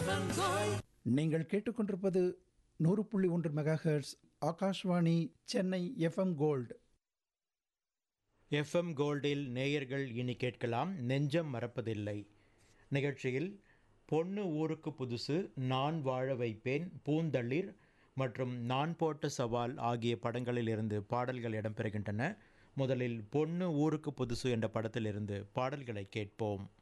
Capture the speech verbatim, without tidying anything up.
நீங்கள் கேட்டுக்கொண்டிருப்பது நூறு புள்ளி ஒன்று mega hertz Akashvani Chennai FM gold. FM கோல்டில் நேயர்கள் இனி கேட்கலாம் நெஞ்சம் மறப்பதில்லை நிகழ்ச்சியில் பொண்ணு ஊருக்கு புதுசு, நான் வாழ வைப்பேன், பூந்தளிர் மற்றும் நான் போட்ட சவால் ஆகிய படங்களில் இருந்து பாடல்கள் இடம்பெறுகின்றன. முதலில் பொண்ணு ஊருக்கு புதுசு என்ற படத்திலிருந்து பாடல்களை கேட்போம்.